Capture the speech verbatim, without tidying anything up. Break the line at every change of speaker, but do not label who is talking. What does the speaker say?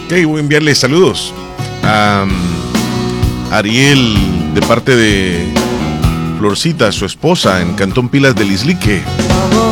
Ok, voy a enviarle saludos a um, Ariel de parte de Florcita, su esposa, en Cantón Pilas del Islique.